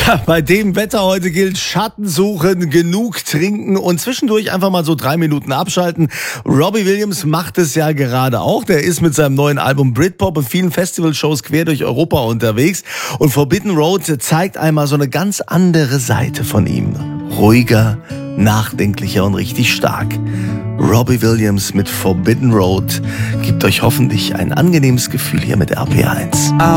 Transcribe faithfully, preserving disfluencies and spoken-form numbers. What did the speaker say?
Ja, bei dem Wetter heute gilt Schatten suchen, genug trinken und zwischendurch einfach mal so drei Minuten abschalten. Robbie Williams macht es ja gerade auch. Der ist mit seinem neuen Album Britpop in vielen Festivalshows quer durch Europa unterwegs. Und Forbidden Road zeigt einmal so eine ganz andere Seite von ihm. Ruhiger, nachdenklicher und richtig stark. Robbie Williams mit Forbidden Road gibt euch hoffentlich ein angenehmes Gefühl hier mit R P R eins.